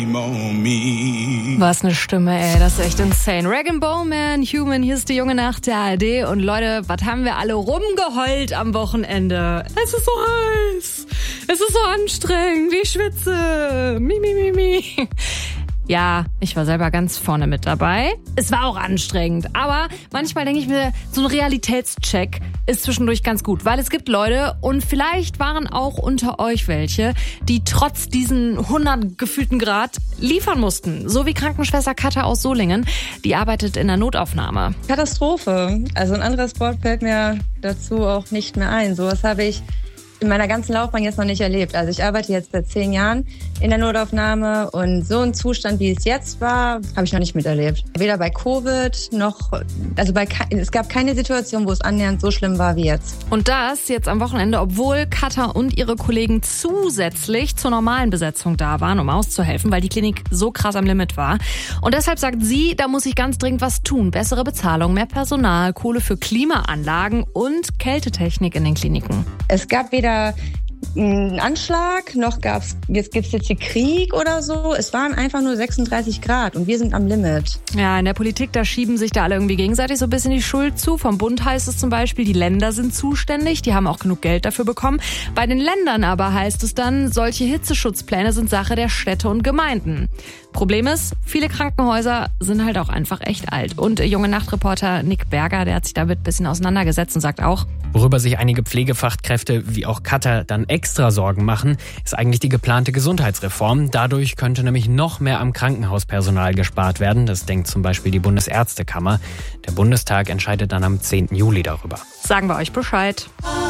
Was eine Stimme, ey, das ist echt insane. Rag & Bone, Human, hier ist die junge Nacht der ARD. Und Leute, was haben wir alle rumgeheult am Wochenende? Es ist so heiß, es ist so anstrengend, ich schwitze, mi. Ja, ich war selber ganz vorne mit dabei. Es war auch anstrengend, aber manchmal denke ich mir, so ein Realitätscheck ist zwischendurch ganz gut, weil es gibt Leute und vielleicht waren auch unter euch welche, die trotz diesen 100 gefühlten Grad liefern mussten. So wie Krankenschwester Katha aus Solingen, die arbeitet in der Notaufnahme. Katastrophe. Also ein anderes Wort fällt mir dazu auch nicht mehr ein. Sowas habe ich in meiner ganzen Laufbahn jetzt noch nicht erlebt. Also ich arbeite jetzt seit 10 Jahren in der Notaufnahme und so ein Zustand, wie es jetzt war, habe ich noch nicht miterlebt. Weder bei Covid noch, es gab keine Situation, wo es annähernd so schlimm war wie jetzt. Und das jetzt am Wochenende, obwohl Katha und ihre Kollegen zusätzlich zur normalen Besetzung da waren, um auszuhelfen, weil die Klinik so krass am Limit war. Und deshalb sagt sie, da muss ich ganz dringend was tun. Bessere Bezahlung, mehr Personal, Kohle für Klimaanlagen und Kältetechnik in den Kliniken. Es gab weder einen Anschlag, noch gibt's jetzt hier Krieg oder so. Es waren einfach nur 36 Grad und wir sind am Limit. Ja, in der Politik, da schieben sich da alle irgendwie gegenseitig so ein bisschen die Schuld zu. Vom Bund heißt es zum Beispiel, die Länder sind zuständig, die haben auch genug Geld dafür bekommen. Bei den Ländern aber heißt es dann, solche Hitzeschutzpläne sind Sache der Städte und Gemeinden. Problem ist, viele Krankenhäuser sind halt auch einfach echt alt. Und junge Nachtreporter Nick Berger, der hat sich damit ein bisschen auseinandergesetzt und sagt auch, worüber sich einige Pflegefachkräfte wie auch Katha dann extra Sorgen machen, ist eigentlich die geplante Gesundheitsreform. Dadurch könnte nämlich noch mehr am Krankenhauspersonal gespart werden. Das denkt zum Beispiel die Bundesärztekammer. Der Bundestag entscheidet dann am 10. Juli darüber. Sagen wir euch Bescheid.